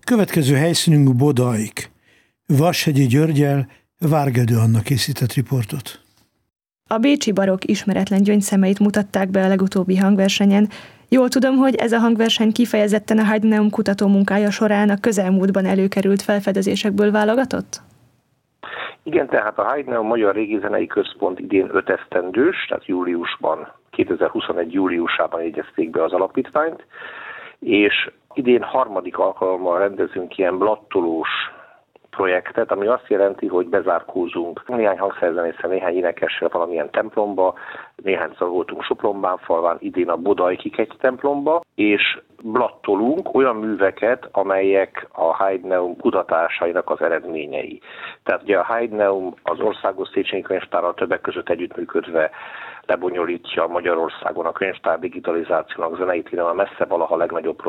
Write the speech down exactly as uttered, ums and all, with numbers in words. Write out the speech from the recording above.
Következő helyszínünk Bodaik. Vashegyi Györggyel, Várgedő Anna készített riportot. A bécsi barokk ismeretlen gyöngyszemeit mutatták be a legutóbbi hangversenyen. Jól tudom, hogy ez a hangverseny kifejezetten a Heideneum kutatómunkája során a közelmúltban előkerült felfedezésekből válogatott? Igen, tehát a Heideneum Magyar Régizenei Központ idén öt esztendős, tehát júliusban, kétezer-huszonegy júliusában jegyezték be az alapítványt, és idén harmadik alkalommal rendezünk ilyen blattolós projektet, ami azt jelenti, hogy bezárkózunk néhány hangszerzenésszel, néhány énekessel valamilyen templomba, néhányszor voltunk Sopronbánfalván, idén a Bodaikig egy templomba, és blattolunk olyan műveket, amelyek a Heideneum kutatásainak az eredményei. Tehát ugye a Heideneum az Országos Széchenyi Könyvtárral többek között együttműködve lebonyolítja Magyarországon a könyvtár digitalizációnak zeneitére a messze valaha legnagyobb